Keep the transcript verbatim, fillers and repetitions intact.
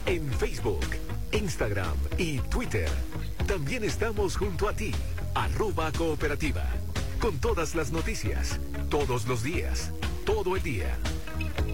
en Facebook, Instagram y Twitter. También estamos junto a ti, arroba cooperativa, con todas las noticias, todos los días, todo el día.